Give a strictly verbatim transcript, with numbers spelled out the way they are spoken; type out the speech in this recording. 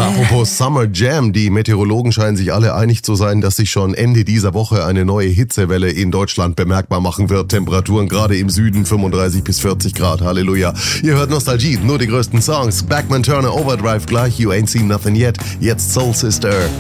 Apropos Summer Jam, die Meteorologen scheinen sich alle einig zu sein, dass sich schon Ende dieser Woche eine neue Hitzewelle in Deutschland bemerkbar machen wird. Temperaturen gerade im Süden fünfunddreißig bis vierzig Grad. Halleluja. Ihr hört Nostalgie, nur die größten Songs. Backman Turner, Overdrive gleich, You Ain't Seen Nothing Yet. Jetzt Soul Sister.